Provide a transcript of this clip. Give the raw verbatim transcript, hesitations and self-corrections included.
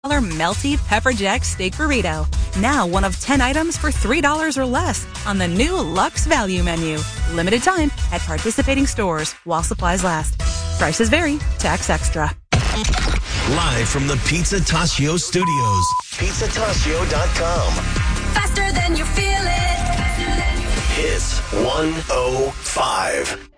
melty pepper jack steak burrito. Now one of ten items for three dollars or less on the new Luxe Value Menu. Limited time at participating stores while supplies last. Prices vary. Tax extra. Live from the Pizza Tacio studios. pizza tacio dot com. Faster than you feel it. Hits one oh five.